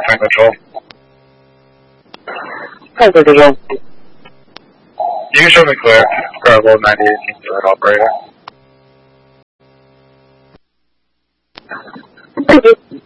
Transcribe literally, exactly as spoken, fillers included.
Control. Tango Control. You can show me clear. Bravo ninety eighteen to that operator. Thank you.